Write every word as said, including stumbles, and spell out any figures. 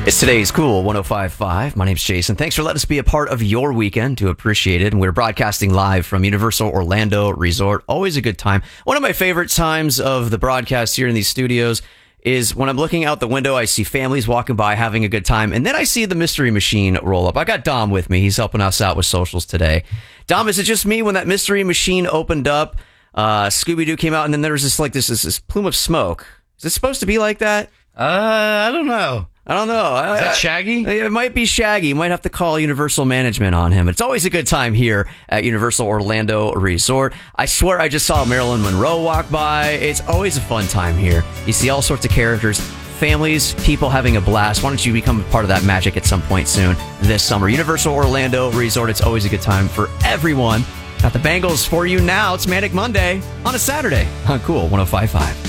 It's today's Cool one oh five point five. My name's Jason. Thanks for letting us be a part of your weekend. Do appreciate it. And we're broadcasting live from Universal Orlando Resort. Always a good time. One of my favorite times of the broadcast here in these studios is when I'm looking out the window, I see families walking by having a good time, and then I see the Mystery Machine roll up. I got Dom with me. He's helping us out with socials today. Dom, is it just me when that Mystery Machine opened up, uh, Scooby-Doo came out, and then there was this like this, this, this plume of smoke? Is it supposed to be like that? Uh, I don't know. I don't know. Is that Shaggy? It might be Shaggy. You might have to call Universal Management on him. It's always a good time here at Universal Orlando Resort. I swear I just saw Marilyn Monroe walk by. It's always a fun time here. You see all sorts of characters, families, people having a blast. Why don't you become a part of that magic at some point soon this summer? Universal Orlando Resort. It's always a good time for everyone. Got the Bangles for you now. It's Manic Monday on a Saturday on Cool one oh five point five.